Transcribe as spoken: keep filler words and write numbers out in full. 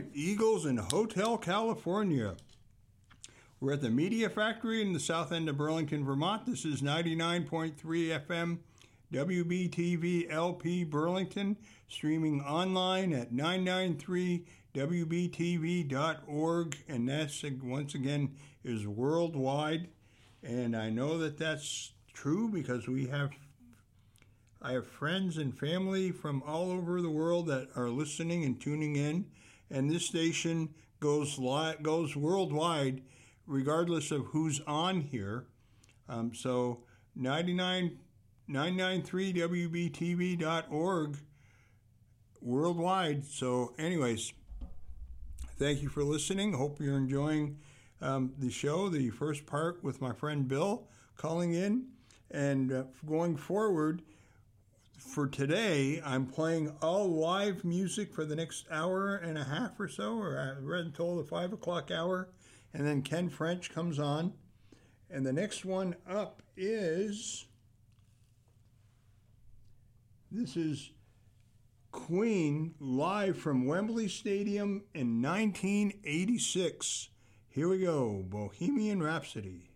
right, Eagles in Hotel California. We're at the Media Factory in the south end of Burlington, Vermont. This is ninety-nine point three F M W B T V L P Burlington, streaming online at nine ninety-three W B T V dot org, and that's, once again, is worldwide. And I know that that's true because we have, I have friends and family from all over the world that are listening and tuning in, and this station goes li- goes worldwide, regardless of who's on here. Um, so ninety-nine, nine ninety-three W B T V dot org worldwide. So anyways, thank you for listening. Hope you're enjoying um, the show, the first part with my friend Bill calling in. And uh, going forward, for today, I'm playing all live music for the next hour and a half or so, or I read until the five o'clock hour. And then Ken French comes on. And the next one up is, this is Queen live from Wembley Stadium in nineteen eighty-six. Here we go, Bohemian Rhapsody.